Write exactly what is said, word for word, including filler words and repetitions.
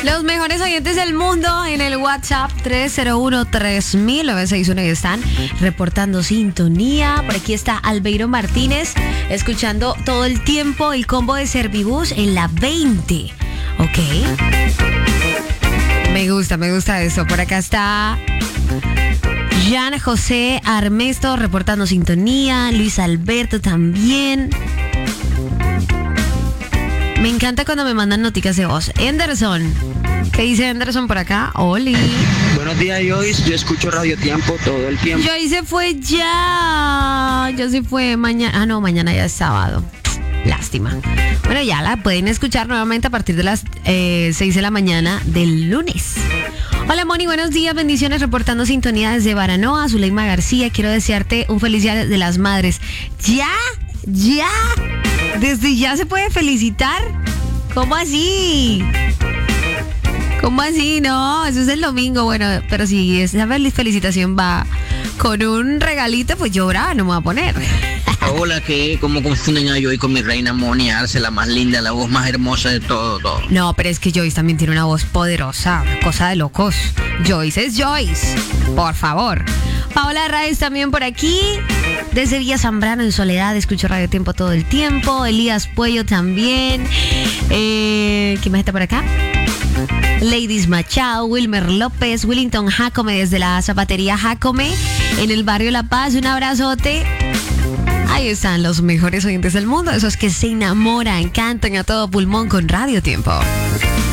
Los mejores oyentes del mundo en el WhatsApp tres cero uno tres mil nueve seis uno y están reportando sintonía. Por aquí está Albeiro Martínez escuchando todo el tiempo el combo de Servibus en la veinte. Ok. Me gusta, me gusta eso. Por acá está Jan José Armesto reportando sintonía. Luis Alberto también. Me encanta cuando me mandan noticas de voz. Anderson, ¿qué dice Anderson por acá? Oli. Buenos días, Joyce. Yo escucho Radio Tiempo todo el tiempo. Joyce se fue ya. Ya se fue mañana. Ah, no, mañana ya es sábado. Lástima. Bueno, ya la pueden escuchar nuevamente a partir de las eh, seis de la mañana del lunes. Hola, Moni, buenos días, bendiciones, reportando sintonía desde Baranoa. Zuleima García, quiero desearte un feliz día de las madres. ¿Ya? ¿Ya? ¿Desde ya se puede felicitar? ¿Cómo así? ¿Cómo así? No, eso es el domingo. Bueno, pero si esa felicitación va con un regalito, pues yo brava no me voy a poner. Hola, ¿qué? ¿Cómo confunden a Joy con mi reina Moni Arce, la más linda, la voz más hermosa de todo, todo? No, pero es que Joyce también tiene una voz poderosa, una cosa de locos. Joyce es Joyce, por favor. Paola Raez también por aquí. Desde Villa Zambrano, en Soledad, escucho Radio Tiempo todo el tiempo. Elías Puello también. Eh, ¿Quién más está por acá? Ladies Machado, Wilmer López, Willington Jacome desde la zapatería Jacome en el barrio La Paz. Un abrazote. Ahí están los mejores oyentes del mundo, esos que se enamoran, cantan a todo pulmón con Radio Tiempo.